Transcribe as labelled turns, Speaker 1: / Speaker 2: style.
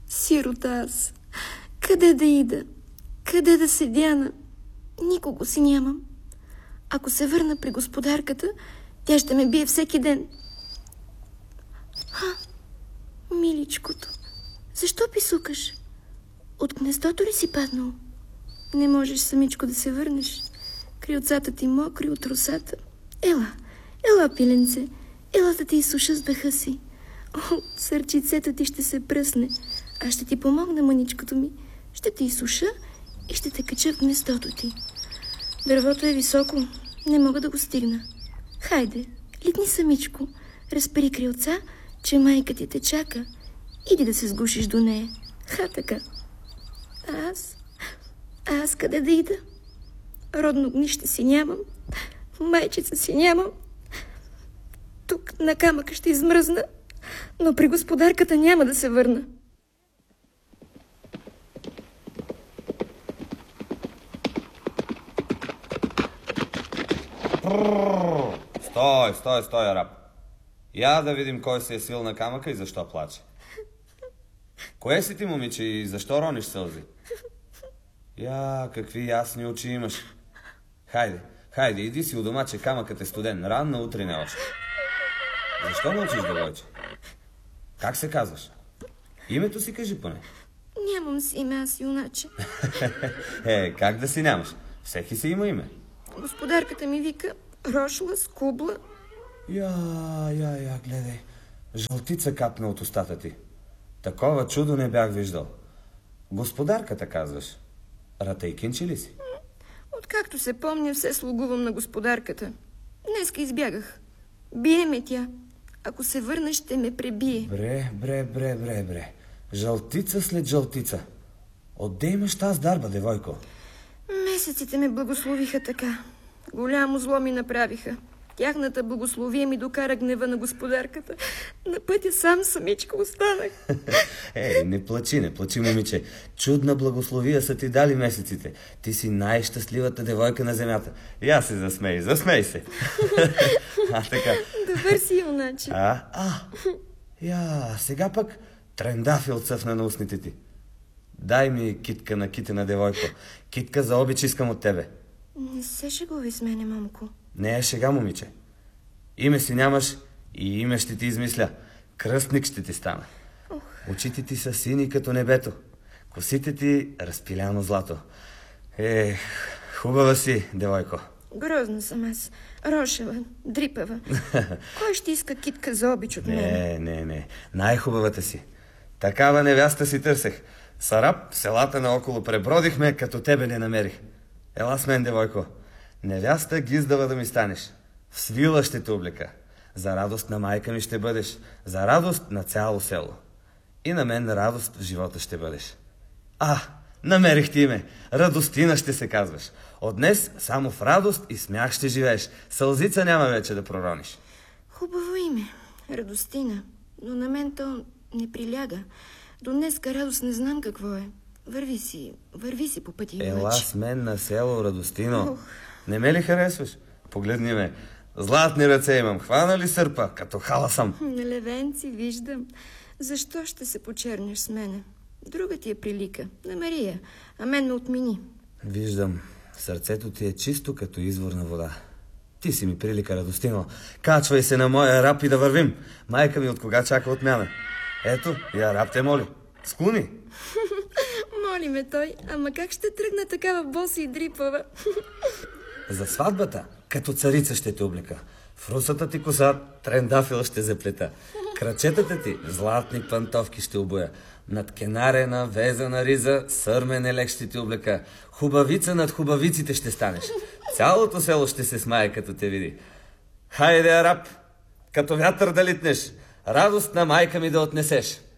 Speaker 1: Сирота аз. Къде да ида? Къде да се дяна? Никого си нямам. Ако се върна при господарката, тя ще ме бие всеки ден. Миличкото, защо писукаш? От гнездото ли си паднал? Не можеш самичко да се върнеш. Крилцата ти мокри от росата. Ела, пиленце, ела да ти изсуша с дъха си. Сърчицето ти ще се пръсне. Аз ще ти помогна, мъничкото ми. Ще те изсуша и ще те кача в гнездото ти. Дървото е високо, не мога да го стигна. Хайде, литни самичко, разпери крилца, че майка ти те чака. Иди да се сгушиш до нея. Така. Аз къде да ида? Родно огнище си нямам, майчица си нямам. Тук на камъка ще измръзна, но при господарката няма да се върна.
Speaker 2: Стой, араб. Я да видим кой се е свил на камъка и защо плаче. Кое си ти, момиче, и защо рониш сълзи? Какви ясни очи имаш. Хайде, иди си у дома, че камъкът е студен. Ранна утрина още. Защо мълчиш, девойче? Как се казваш? Името си кажи поне.
Speaker 1: Нямам си име, аз юначе.
Speaker 2: Как да си нямаш? Всеки си има име.
Speaker 1: Господарката ми вика Рошла, Скубла.
Speaker 2: Гледай. Жълтица капна от устата ти. Такова чудо не бях виждал. Господарката, казваш. Ратейкинче ли си?
Speaker 1: Откакто се помня, все слугувам на господарката. Днеска избягах. Бие ме тя. Ако се върна, ще ме пребие.
Speaker 2: Бре. Жълтица след жълтица. Отде имаш таз дарба, девойко?
Speaker 1: Месеците ме благословиха така. Голямо зло ми направиха. Тяхната благословие ми докара гнева на господарката. На пътя самичка останах.
Speaker 2: Не плачи, момиче. Чудна благословия са ти дали месеците. Ти си най-щастливата девойка на земята. Я се засмей се. Така.
Speaker 1: Добър си, юначе.
Speaker 2: Сега пък трендафил цъфна на устните ти. Дай ми китка на китена девойко. Китка за обич искам от тебе.
Speaker 1: Не се шегуви с мене, мамко.
Speaker 2: Не е шега, момиче. Име си нямаш и име ще ти измисля. Кръстник ще ти стана. Очите ти са сини като небето. Косите ти разпиляно злато. Хубава си, девойко.
Speaker 1: Грозна съм аз. Рошева, дрипава. Кой ще иска китка за обич от мен?
Speaker 2: Не. Най-хубавата си. Такава невяста си търсех. Сараб, селата наоколо пребродихме, като тебе не намерих. Ела с мен, девойко. Невяста гиздава да ми станеш. В свила ще те облека. За радост на майка ми ще бъдеш. За радост на цяло село. И на мен радост в живота ще бъдеш. Намерих ти име. Радостина ще се казваш. От днес само в радост и смях ще живееш. Сълзица няма вече да пророниш.
Speaker 1: Хубаво име. Радостина. Но на мен то не приляга. До днеска радост не знам какво е. Върви си по пътя.
Speaker 2: Ела с мен на село, Радостино. Не ме ли харесваш? Погледни ме. Златни ръце имам. Хвана ли сърпа? Като хала съм.
Speaker 1: Левенци, виждам. Защо ще се почернеш с мене? Друга ти е прилика. Намери я. А мен ме отмини.
Speaker 2: Виждам. Сърцето ти е чисто като изворна вода. Ти си ми прилика, Радостино. Качвай се на моя араб и да вървим. Майка ми от кога чака отмяна. Ето, и араб те моли. Склони.
Speaker 1: Моли ме той, ама как ще тръгна такава боса и дрипава?
Speaker 2: За сватбата, като царица ще те облека. В русата ти коса трендафил ще заплета. Крачетата ти златни пантовки ще обоя. Над кенарена, везана риза, сърмен елек ще ти облека. Хубавица над хубавиците ще станеш. Цялото село ще се смае, като те види. Хайде, араб, като вятър да литнеш, радост на майка ми да отнесеш.